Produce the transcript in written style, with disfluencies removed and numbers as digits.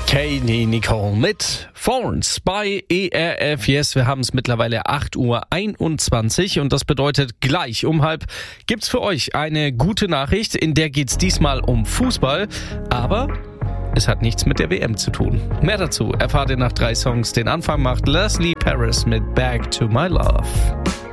Katie Nicole mit Thorns bei ERF. Yes, wir haben es mittlerweile 8:21 Uhr und das bedeutet, gleich um 12:30 gibt's für euch eine gute Nachricht. In der geht's diesmal um Fußball, aber es hat nichts mit der WM zu tun. Mehr dazu erfahrt ihr nach 3 Songs. Den Anfang macht Leslie Paris mit Back to My Love.